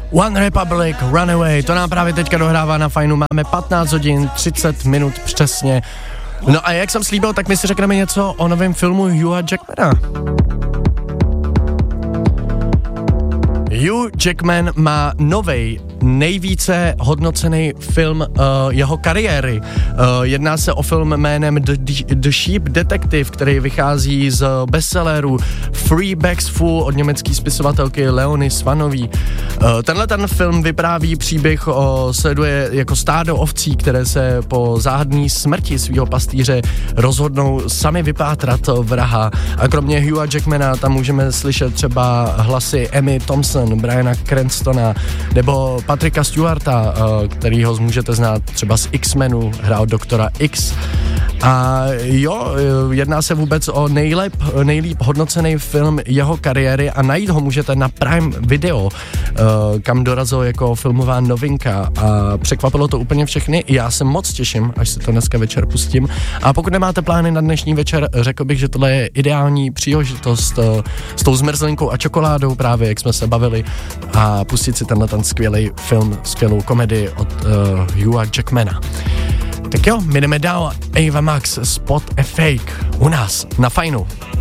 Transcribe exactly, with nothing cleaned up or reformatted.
One Republic, Runaway, to nám právě teďka dohrává na Fajnu, máme patnáct hodin, třicet minut přesně. No a jak jsem slíbil, tak my si řekneme něco o novém filmu Hugha Jackmana. Hugh Jackman má novej, nejvíce hodnocený film uh, jeho kariéry. Uh, jedná se o film jménem The, The Sheep Detective, který vychází z bestselleru Three Bags Full od německé spisovatelky Leonie Swanový. Uh, tenhle ten film vypráví příběh o, sleduje jako stádo ovcí, které se po záhadné smrti svého pastýře rozhodnou sami vypátrat vraha. A kromě Hugha Jackmana tam můžeme slyšet třeba hlasy Emmy Thompson, Briana Cranstona nebo Patricka Stewarta, kterýho můžete znát třeba z X-Menu, hrál doktora X. A jo, jedná se vůbec o nejlep, nejlíp hodnocený film jeho kariéry a najít ho můžete na Prime Video, kam dorazil jako filmová novinka a překvapilo to úplně všechny. Já se moc těším, až se to dneska večer pustím. A pokud nemáte plány na dnešní večer, řekl bych, že tohle je ideální příležitost s tou zmrzlinkou a čokoládou právě, jak jsme se bavili, a pustit si tenhle ten skvělý film, skvělou komedii od uh, Hugha Jackmana. Tak jo, my jdeme dál. Ava Max, Spot a Fake, u nás na Fajnu.